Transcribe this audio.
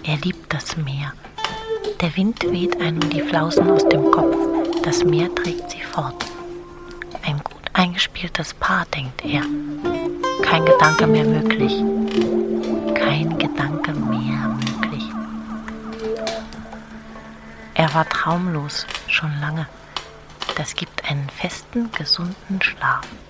Er liebt das Meer. Der Wind weht einem die Flausen aus dem Kopf. Das Meer trägt sie fort. Ein gut eingespieltes Paar, denkt er. Kein Gedanke mehr möglich. Kein Gedanke mehr möglich. Er war traumlos, schon lange. Das gibt einen festen, gesunden Schlaf.